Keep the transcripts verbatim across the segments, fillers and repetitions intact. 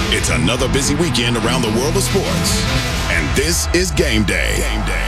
It's another busy weekend around the world of sports. And this is Game Day. Game Day.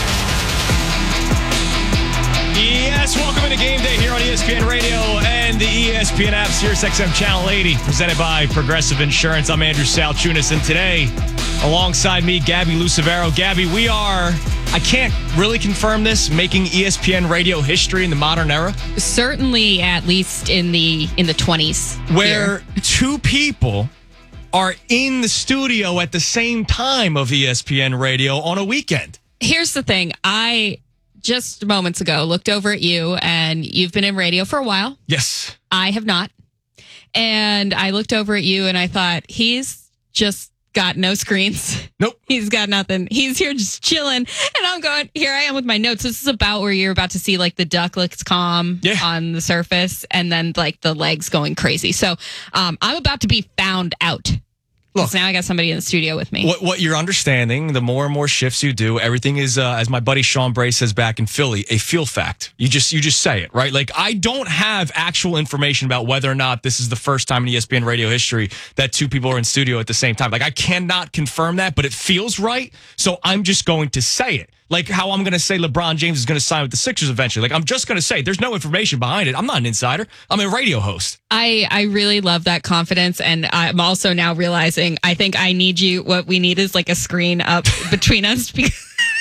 Yes, welcome into Game Day here on E S P N Radio and the E S P N app, Sirius X M Channel eighty, presented by Progressive Insurance. I'm Andrew Salchunas, and today, alongside me, Gabby Lucevero. Gabby, we are, I can't really confirm this, making E S P N radio history in the modern era. Certainly, at least in the in the twenties. Where here. two people are in the studio at the same time of E S P N Radio on a weekend. Here's the thing. I just moments ago looked over at you, and you've been in radio for a while. Yes. I have not. And I looked over at you, and I thought, he's just got no screens. Nope. He's got nothing. He's here just chilling. And I'm going, here I am with my notes. This is about where you're about to see like the duck looks calm yeah. on the surface, and then like the legs going crazy. So um, I'm about to be found out. Look, now I got somebody in the studio with me. What, what you're understanding, the more and more shifts you do, everything is, uh, as my buddy Sean Bray says back in Philly, a feel fact. You just you just say it, right? Like, I don't have actual information about whether or not this is the first time in E S P N radio history that two people are in studio at the same time. Like, I cannot confirm that, but it feels right, so I'm just going to say it. Like how I'm going to say LeBron James is going to sign with the Sixers eventually. Like, I'm just going to say there's no information behind it. I'm not an insider. I'm a radio host. I, I really love that confidence. And I'm also now realizing I think I need you. What we need is like a screen up between us because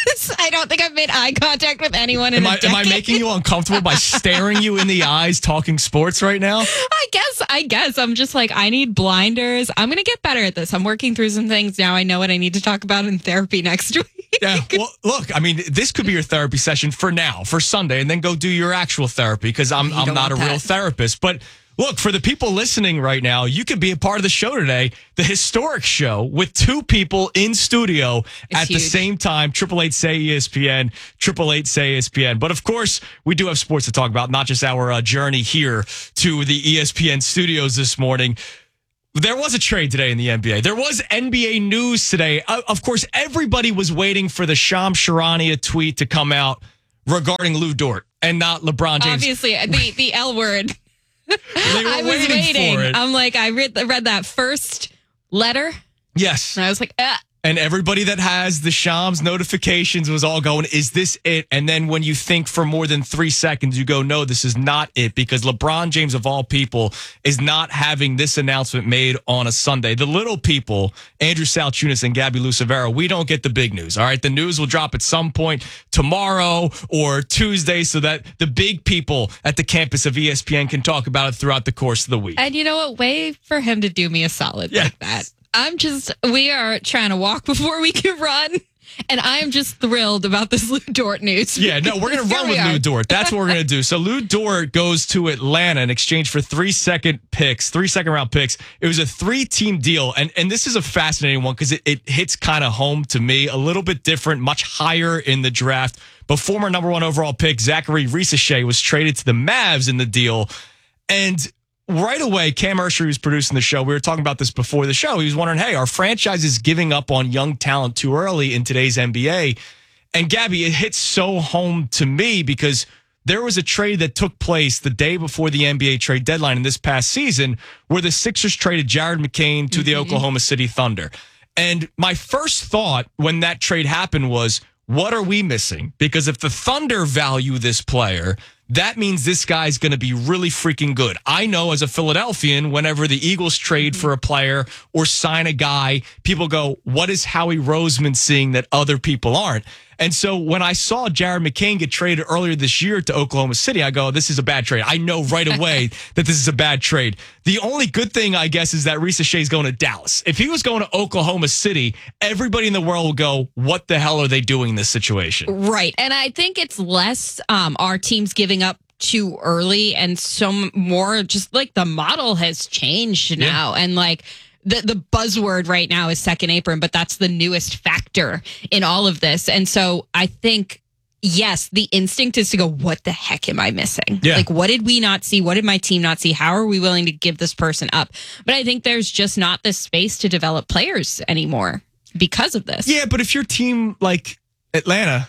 I don't think I've made eye contact with anyone in am a I, decade. Am I making you uncomfortable by staring you in the eyes talking sports right now? I guess. I guess. I'm just like, I need blinders. I'm going to get better at this. I'm working through some things now. I know what I need to talk about in therapy next week. Yeah, well, look, I mean, this could be your therapy session for now, for Sunday, and then go do your actual therapy because I'm I'm not a real that. therapist. But look, for the people listening right now, you could be a part of the show today, the historic show with two people in studio it's at huge. the same time. Triple eight say E S P N, triple eight say E S P N. But of course, we do have sports to talk about, not just our uh, journey here to the E S P N studios this morning. There was a trade today in the N B A. There was N B A news today. Uh, of course, everybody was waiting for the Shams Charania tweet to come out regarding Lou Dort and not LeBron James. Obviously, the, the L word. They were I was waiting, waiting. for it. I'm like, I read, read that first letter. Yes. And I was like, ah. And everybody that has the Shams notifications was all going, is this it? And then when you think for more than three seconds, you go, no, this is not it, because LeBron James, of all people, is not having this announcement made on a Sunday. The little people, Andrew Salchunas and Gabby Lucevero, we don't get the big news, all right? The news will drop at some point tomorrow or Tuesday so that the big people at the campus of E S P N can talk about it throughout the course of the week. And you know what? Way for him to do me a solid Yeah. like that. I'm just, we are trying to walk before we can run. And I'm just thrilled about this Lou Dort news. Yeah, no, we're going to run with Lou Dort. That's what we're going to do. So Lou Dort goes to Atlanta in exchange for three second picks, three second round picks. It was a three team deal. And, and this is a fascinating one because it, it hits kind of home to me, a little bit different, much higher in the draft. But former number one overall pick, Zachary Risacher, was traded to the Mavs in the deal. And right away, Cam Ursher, who's producing the show, we were talking about this before the show. He was wondering, hey, our franchise is giving up on young talent too early in today's N B A. And Gabby, it hits so home to me because there was a trade that took place the day before the N B A trade deadline in this past season where the Sixers traded Jared McCain to mm-hmm. the Oklahoma City Thunder. And my first thought when that trade happened was, what are we missing? Because if the Thunder value this player, that means this guy's going to be really freaking good. I know as a Philadelphian, whenever the Eagles trade for a player or sign a guy, people go, what is Howie Roseman seeing that other people aren't? And so when I saw Jared McCain get traded earlier this year to Oklahoma City, I go, this is a bad trade. I know right away that this is a bad trade. The only good thing, I guess, is that Risacher is going to Dallas. If he was going to Oklahoma City, everybody in the world will go, what the hell are they doing in this situation? Right. And I think it's less um, our teams giving up too early and so more just like the model has changed now. Yeah. And like, The the buzzword right now is second apron, but that's the newest factor in all of this. And so I think, yes, the instinct is to go, what the heck am I missing? Yeah. Like, what did we not see? What did my team not see? How are we willing to give this person up? But I think there's just not the space to develop players anymore because of this. Yeah, but if your team like Atlanta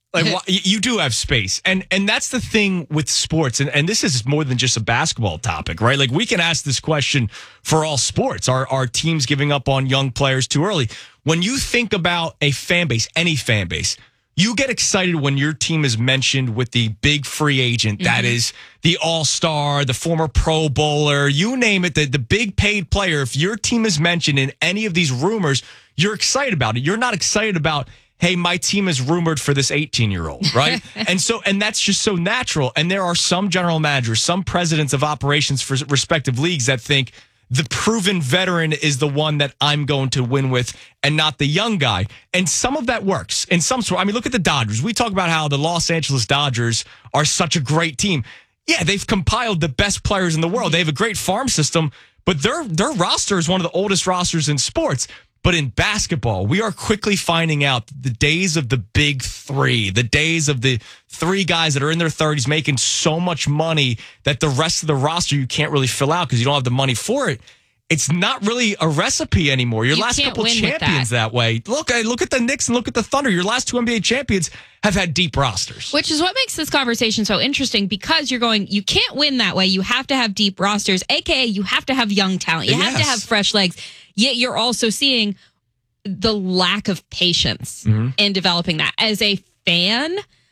Like why, you do have space, and and that's the thing with sports, and, and this is more than just a basketball topic, right? Like we can ask this question for all sports. Are are teams giving up on young players too early? When you think about a fan base, any fan base, you get excited when your team is mentioned with the big free agent, mm-hmm. that is the all-star, the former Pro Bowler, you name it, the, the big paid player. If your team is mentioned in any of these rumors, you're excited about it. You're not excited about, hey, my team is rumored for this eighteen-year-old, right? and so, and that's just so natural. And there are some general managers, some presidents of operations for respective leagues that think the proven veteran is the one that I'm going to win with and not the young guy. And some of that works in some sort. I mean, look at the Dodgers. We talk about how the Los Angeles Dodgers are such a great team. Yeah, they've compiled the best players in the world. They have a great farm system, but their their roster is one of the oldest rosters in sports. But in basketball, we are quickly finding out the days of the big three, the days of the three guys that are in their thirties making so much money that the rest of the roster you can't really fill out because you don't have the money for it. It's not really a recipe anymore. Your you last couple champions that. that way. Look, look at the Knicks and look at the Thunder. Your last two N B A champions have had deep rosters. Which is what makes this conversation so interesting because you're going, you can't win that way. You have to have deep rosters, a k a you have to have young talent. You yes. have to have fresh legs. Yet you're also seeing the lack of patience mm-hmm. in developing that. As a fan,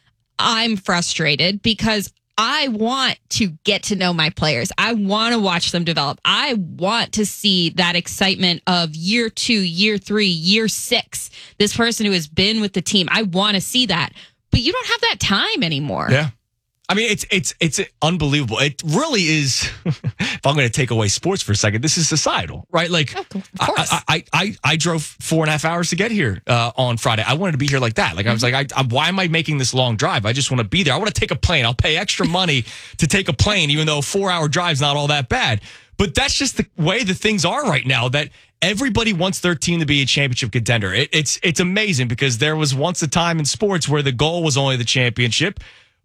I'm frustrated because I want to get to know my players. I want to watch them develop. I want to see that excitement of year two, year three, year six. This person who has been with the team. I want to see that. But you don't have that time anymore. Yeah. I mean, it's it's it's unbelievable. It really is. If I'm going to take away sports for a second, this is societal, right? Like, of course. I, I I I drove four and a half hours to get here uh, on Friday. I wanted to be here like that. Like, I was like, I, I, why am I making this long drive? I just want to be there. I want to take a plane. I'll pay extra money to take a plane, even though a four hour drive's not all that bad. But that's just the way the things are right now. That everybody wants their team to be a championship contender. It, it's it's amazing because there was once a time in sports where the goal was only the championship.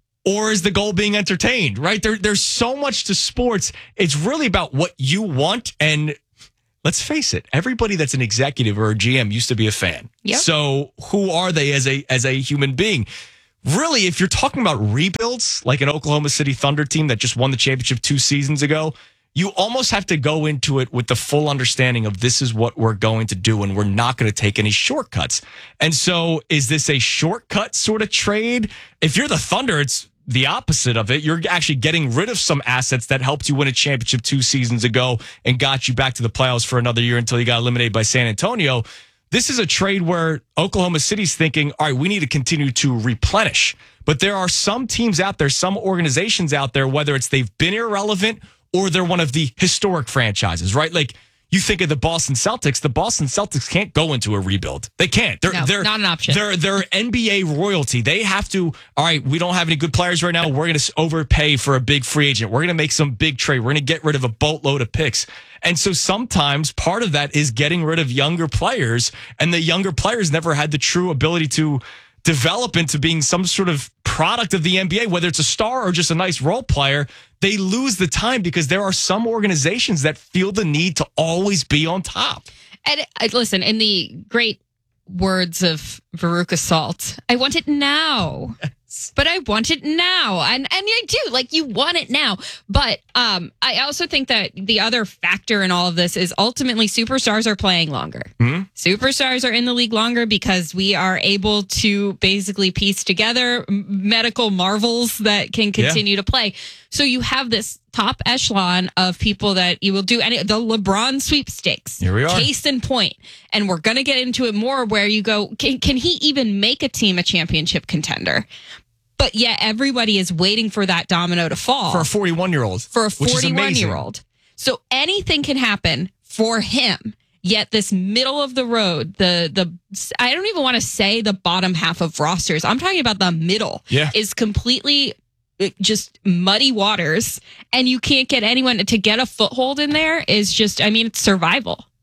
Or is the goal being entertained, right? There, there's so much to sports. It's really about what you want. And let's face it, everybody that's an executive or a G M used to be a fan. Yep. So who are they as a as a human being? Really, if you're talking about rebuilds, like an Oklahoma City Thunder team that just won the championship two seasons ago, you almost have to go into it with the full understanding of this is what we're going to do and we're not going to take any shortcuts. And so is this a shortcut sort of trade? If you're the Thunder, it's the opposite of it. You're actually getting rid of some assets that helped you win a championship two seasons ago and got you back to the playoffs for another year until you got eliminated by San Antonio. This is a trade where Oklahoma City's thinking, all right, we need to continue to replenish. But there are some teams out there, some organizations out there, whether it's they've been irrelevant or they're one of the historic franchises, right? Like, you think of the Boston Celtics. The Boston Celtics can't go into a rebuild. They can't. They're, no, they're not an option. They're, they're N B A royalty. They have to, all right, we don't have any good players right now. We're going to overpay for a big free agent. We're going to make some big trade. We're going to get rid of a boatload of picks. And so sometimes part of that is getting rid of younger players. And the younger players never had the true ability to develop into being some sort of product of the N B A, whether it's a star or just a nice role player. They lose the time because there are some organizations that feel the need to always be on top. And uh, listen, in the great words of Veruca Salt, I want it now. Yes. But I want it now. And and I do. Like, you want it now. But um, I also think that the other factor in all of this is ultimately superstars are playing longer. Mm-hmm. Superstars are in the league longer because we are able to basically piece together medical marvels that can continue yeah. to play. So you have this top echelon of people that you will do any the LeBron sweepstakes. Here we are. Case in point. And we're going to get into it more where you go, can, can he even make a team a championship contender? But yet everybody is waiting for that domino to fall. For a forty-one-year-old. For a forty-one-year-old. So anything can happen for him. Yet this middle of the road, the the I don't even want to say the bottom half of rosters. I'm talking about the middle. Yeah. Is completely just muddy waters, and you can't get anyone to get a foothold in there. Is just, I mean, it's survival.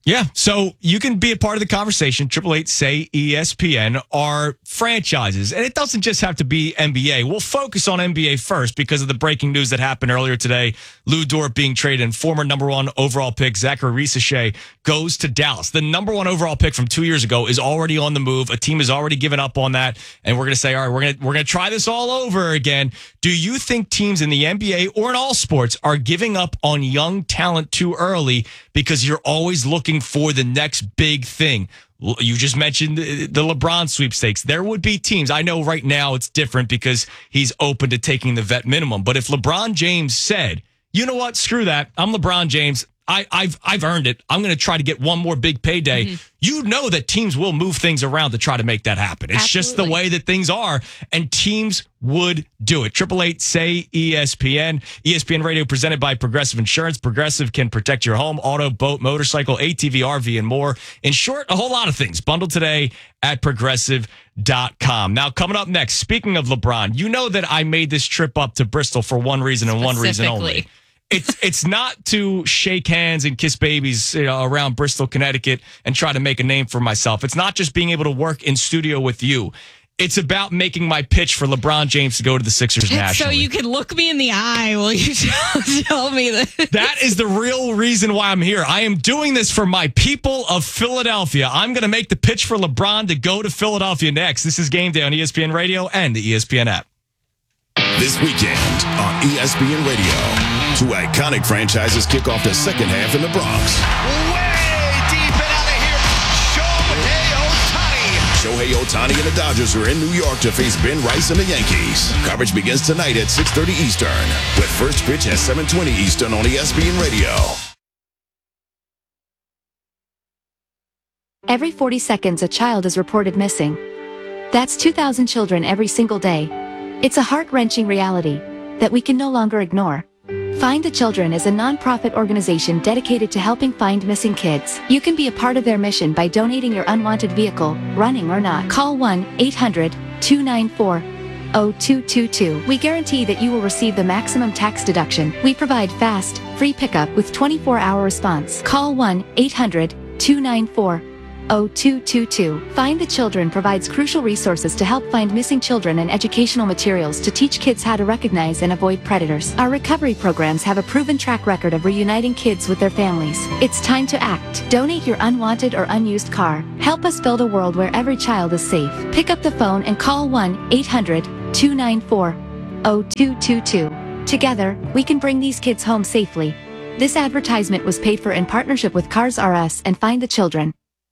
Yeah, so you can be a part of the conversation. eight eight eight say E S P N are franchises, and it doesn't just have to be N B A. We'll focus on N B A first because of the breaking news that happened earlier today. Lou Dort being traded, and former number one overall pick Zachary Risacher goes to Dallas. The number one overall pick from two years ago is already on the move. A team has already given up on that, and we're going to say, all right, we're going to we're going to try this all over again. Do you think teams in the N B A or in all sports are giving up on young talent too early because you're always looking for the next big thing? You just mentioned the LeBron sweepstakes. There would be teams. I know right now it's different because he's open to taking the vet minimum. But if LeBron James said, you know what, screw that, I'm LeBron James, I, I've I've earned it, I'm going to try to get one more big payday, mm-hmm. you know that teams will move things around to try to make that happen. It's Absolutely. Just the way that things are, and teams would do it. eight eight eight say E S P N. E S P N Radio presented by Progressive Insurance. Progressive can protect your home, auto, boat, motorcycle, A T V, R V, and more. In short, a whole lot of things. Bundled today at progressive dot com. Now, coming up next, speaking of LeBron, you know that I made this trip up to Bristol for one reason and one reason only. It's it's not to shake hands and kiss babies, you know, around Bristol, Connecticut, and try to make a name for myself. It's not just being able to work in studio with you. It's about making my pitch for LeBron James to go to the Sixers nationally. So you can look me in the eye while you tell, tell me that. That is the real reason why I'm here. I am doing this for my people of Philadelphia. I'm going to make the pitch for LeBron to go to Philadelphia next. This is Game Day on E S P N Radio and the E S P N app. This weekend on E S P N Radio. Two iconic franchises kick off the second half in the Bronx. Way deep and out of here, Shohei Ohtani. Shohei Ohtani and the Dodgers are in New York to face Ben Rice and the Yankees. Coverage begins tonight at six thirty Eastern, with first pitch at seven twenty Eastern on E S P N Radio. Every forty seconds, a child is reported missing. That's two thousand children every single day. It's a heart-wrenching reality that we can no longer ignore. Find the Children is a non-profit organization dedicated to helping find missing kids. You can be a part of their mission by donating your unwanted vehicle, running or not. Call one eight hundred two nine four zero two two two. We guarantee that you will receive the maximum tax deduction. We provide fast, free pickup with twenty-four hour response. Call one eight hundred two nine four zero two two two. Find the Children provides crucial resources to help find missing children and educational materials to teach kids how to recognize and avoid predators. Our recovery programs have a proven track record of reuniting kids with their families. It's time to act. Donate your unwanted or unused car. Help us build a world where every child is safe. Pick up the phone and call one eight hundred two nine four zero two two two. Together, we can bring these kids home safely. This advertisement was paid for in partnership with Cars R Us and Find the Children.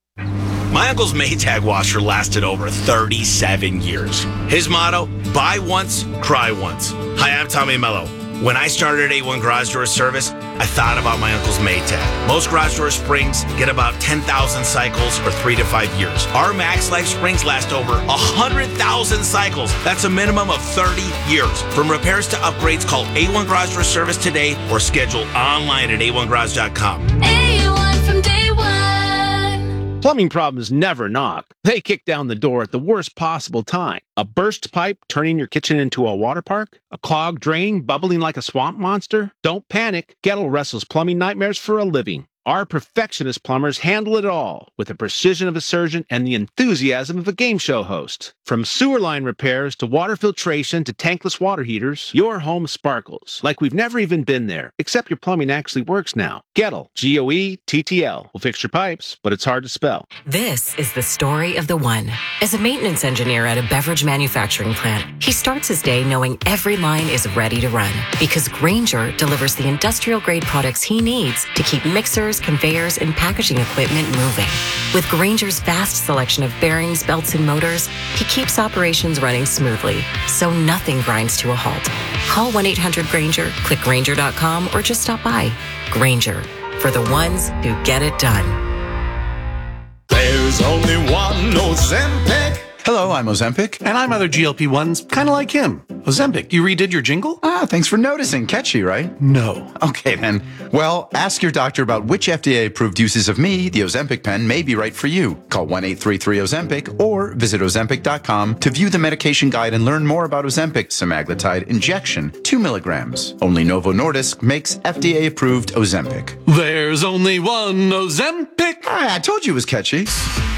My uncle's Maytag washer lasted over thirty-seven years. His motto, buy once, cry once. Hi, I'm Tommy Mello. When I started A one Garage Door Service, I thought about my uncle's Maytag. Most garage door springs get about ten thousand cycles or three to five years. Our Max Life springs last over one hundred thousand cycles. That's a minimum of thirty years. From repairs to upgrades, call A one Garage Door Service today or schedule online at A one garage dot com. A one from day one. Plumbing problems never knock. They kick down the door at the worst possible time. A burst pipe turning your kitchen into a water park? A clogged drain bubbling like a swamp monster? Don't panic. Gettle wrestles plumbing nightmares for a living. Our perfectionist plumbers handle it all with the precision of a surgeon and the enthusiasm of a game show host. From sewer line repairs to water filtration to tankless water heaters, your home sparkles like we've never even been there, except your plumbing actually works now. Gettle, G O E T T L, will fix your pipes, but it's hard to spell. This is the story of the one. As a maintenance engineer at a beverage manufacturing plant, he starts his day knowing every line is ready to run because Grainger delivers the industrial-grade products he needs to keep mixers, conveyors, and packaging equipment moving. With Grainger's vast selection of bearings, belts, and motors, he keeps operations running smoothly, so nothing grinds to a halt. Call one eight hundred Grainger, click Grainger dot com, or just stop by. Grainger, for the ones who get it done. There's only one Ozempic. Hello, I'm Ozempic. And I'm other G L P ones, kind of like him. Ozempic, you redid your jingle? Ah, thanks for noticing. Catchy, right? No. Okay, then. Well, ask your doctor about which F D A-approved uses of me, the Ozempic pen, may be right for you. Call one eight three three Ozempic or visit Ozempic dot com to view the medication guide and learn more about Ozempic semaglutide injection, two milligrams. Only Novo Nordisk makes F D A-approved Ozempic. There's only one Ozempic. Ah, I told you it was catchy.